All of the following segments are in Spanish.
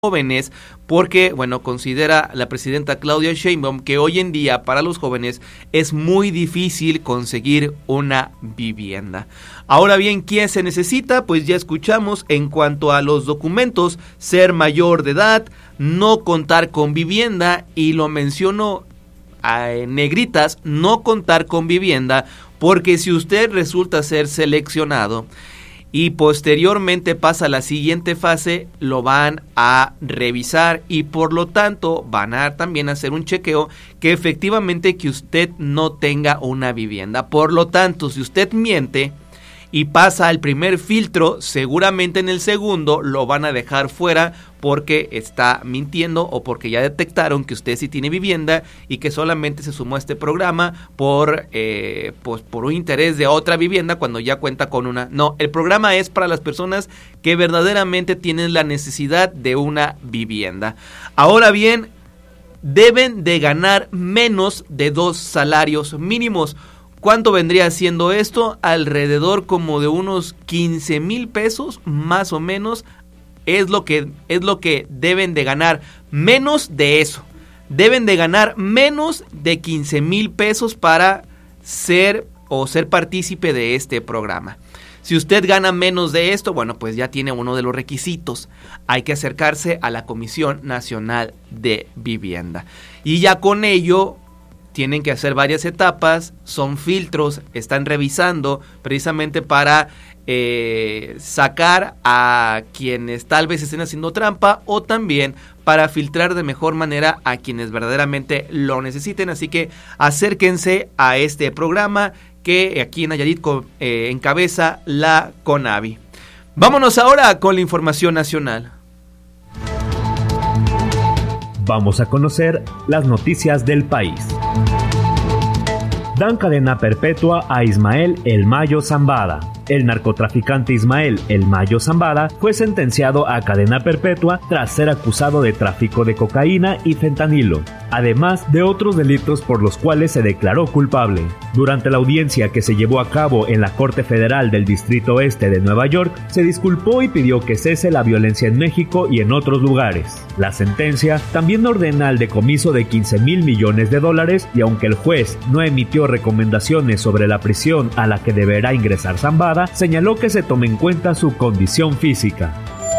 jóvenes, porque, bueno, considera la presidenta Claudia Sheinbaum que hoy en día para los jóvenes es muy difícil conseguir una vivienda. Ahora bien, ¿qué se necesita? Pues ya escuchamos en cuanto a los documentos: ser mayor de edad, no contar con vivienda, y lo menciono en negritas, no contar con vivienda, porque si usted resulta ser seleccionado y posteriormente pasa a la siguiente fase, lo van a revisar y por lo tanto van a también hacer un chequeo que efectivamente que usted no tenga una vivienda. Por lo tanto, si usted miente y pasa al primer filtro, seguramente en el segundo lo van a dejar fuera porque está mintiendo o porque ya detectaron que usted sí tiene vivienda y que solamente se sumó a este programa por un interés de otra vivienda cuando ya cuenta con una. No, el programa es para las personas que verdaderamente tienen la necesidad de una vivienda. Ahora bien, deben de ganar menos de 2 salarios mínimos. ¿Cuánto vendría siendo esto? Alrededor como de unos 15,000 pesos, más o menos, es lo que deben de ganar. Menos de eso. Deben de ganar menos de 15,000 pesos para ser partícipe de este programa. Si usted gana menos de esto, bueno, pues ya tiene uno de los requisitos. Hay que acercarse a la Comisión Nacional de Vivienda. Y ya con ello tienen que hacer varias etapas, son filtros, están revisando precisamente para sacar a quienes tal vez estén haciendo trampa o también para filtrar de mejor manera a quienes verdaderamente lo necesiten. Así que acérquense a este programa que aquí en Nayarit encabeza la CONAVI. Vámonos ahora con la información nacional. Vamos a conocer las noticias del país. Dan cadena perpetua a Ismael El Mayo Zambada. El narcotraficante Ismael El Mayo Zambada fue sentenciado a cadena perpetua tras ser acusado de tráfico de cocaína y fentanilo, además de otros delitos por los cuales se declaró culpable. Durante la audiencia que se llevó a cabo en la Corte Federal del Distrito Este de Nueva York, se disculpó y pidió que cese la violencia en México y en otros lugares. La sentencia también ordena el decomiso de $15,000 millones, y aunque el juez no emitió recomendaciones sobre la prisión a la que deberá ingresar Zambada, señaló que se tome en cuenta su condición física.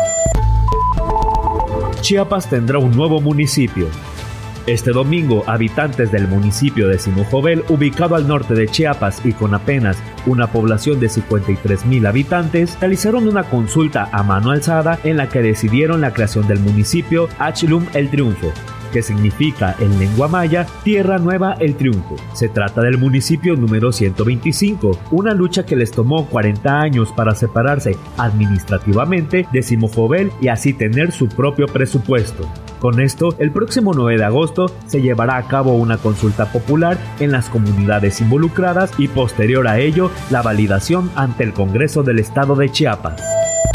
Chiapas tendrá un nuevo municipio. Este domingo, habitantes del municipio de Simojovel, ubicado al norte de Chiapas y con apenas una población de 53,000 habitantes, realizaron una consulta a mano alzada en la que decidieron la creación del municipio Axtlum El Triunfo, que significa en lengua maya Tierra Nueva El Triunfo. Se trata del municipio número 125, una lucha que les tomó 40 años para separarse administrativamente de Simojovel y así tener su propio presupuesto. Con esto, el próximo 9 de agosto se llevará a cabo una consulta popular en las comunidades involucradas y posterior a ello, la validación ante el Congreso del Estado de Chiapas.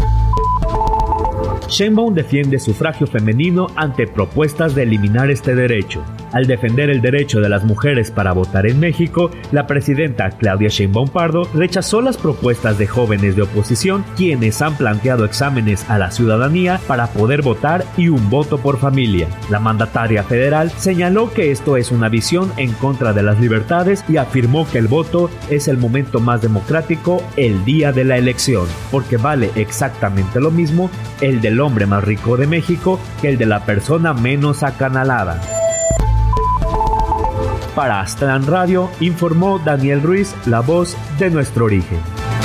Sheinbaum defiende sufragio femenino ante propuestas de eliminar este derecho. Al defender el derecho de las mujeres para votar en México, la presidenta Claudia Sheinbaum Pardo rechazó las propuestas de jóvenes de oposición quienes han planteado exámenes a la ciudadanía para poder votar y un voto por familia. La mandataria federal señaló que esto es una visión en contra de las libertades y afirmó que el voto es el momento más democrático el día de la elección, porque vale exactamente lo mismo el del hombre más rico de México que el de la persona menos acanalada. Para Aztlán Radio, informó Daniel Ruiz, la voz de nuestro origen.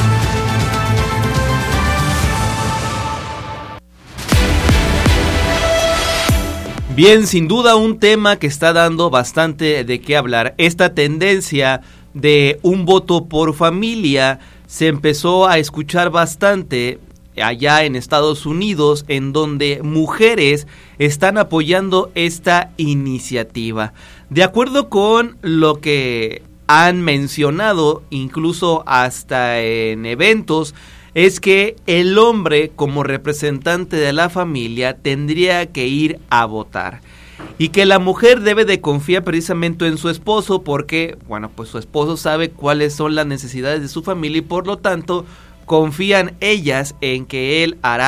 Bien, sin duda un tema que está dando bastante de qué hablar. Esta tendencia de un voto por familia se empezó a escuchar bastante allá en Estados Unidos, en donde mujeres están apoyando esta iniciativa. De acuerdo con lo que han mencionado, incluso hasta en eventos, es que el hombre como representante de la familia tendría que ir a votar. Y que la mujer debe de confiar precisamente en su esposo porque, bueno, pues su esposo sabe cuáles son las necesidades de su familia y por lo tanto confían ellas en que él hará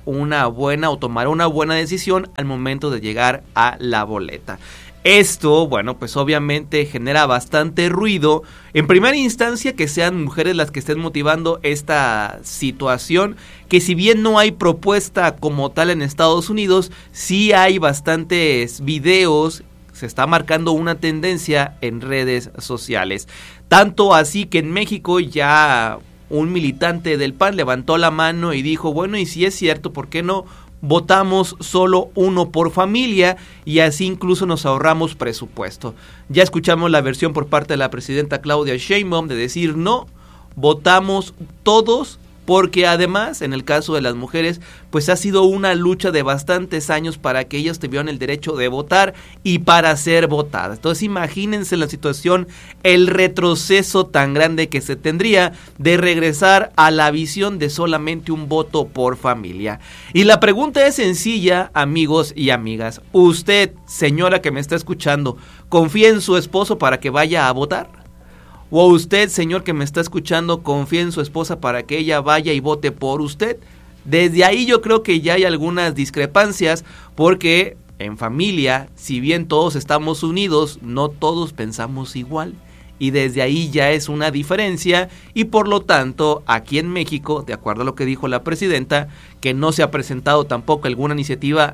una buena o tomar una buena decisión al momento de llegar a la boleta. Esto, bueno, pues obviamente genera bastante ruido. En primera instancia, que sean mujeres las que estén motivando esta situación, que si bien no hay propuesta como tal en Estados Unidos, sí hay bastantes videos, se está marcando una tendencia en redes sociales. Tanto así que en México ya un militante del PAN levantó la mano y dijo, bueno, y si es cierto, ¿por qué no votamos solo uno por familia y así incluso nos ahorramos presupuesto? Ya escuchamos la versión por parte de la presidenta Claudia Sheinbaum de decir no, votamos todos, porque además en el caso de las mujeres pues ha sido una lucha de bastantes años para que ellas tuvieran el derecho de votar y para ser votadas. Entonces imagínense la situación, el retroceso tan grande que se tendría de regresar a la visión de solamente un voto por familia. Y la pregunta es sencilla, amigos y amigas. Usted, señora que me está escuchando, ¿confía en su esposo para que vaya a votar? ¿O usted, señor que me está escuchando, confía en su esposa para que ella vaya y vote por usted? Desde ahí yo creo que ya hay algunas discrepancias, porque en familia, si bien todos estamos unidos, no todos pensamos igual. Y desde ahí ya es una diferencia, y por lo tanto, aquí en México, de acuerdo a lo que dijo la presidenta, que no se ha presentado tampoco alguna iniciativa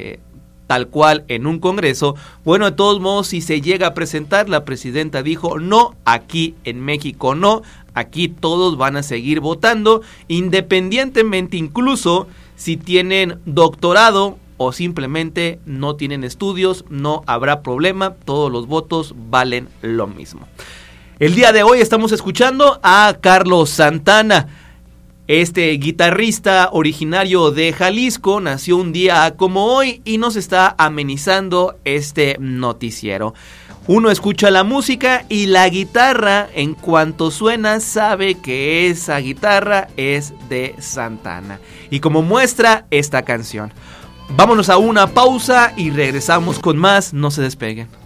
tal cual en un congreso, bueno, de todos modos, si se llega a presentar, la presidenta dijo, no, aquí en México no, aquí todos van a seguir votando, independientemente incluso si tienen doctorado o simplemente no tienen estudios, no habrá problema, todos los votos valen lo mismo. El día de hoy estamos escuchando a Carlos Santana. Este guitarrista originario de Jalisco nació un día como hoy y nos está amenizando este noticiero. Uno escucha la música y la guitarra, en cuanto suena, sabe que esa guitarra es de Santana. Y como muestra esta canción. Vámonos a una pausa y regresamos con más, no se despeguen.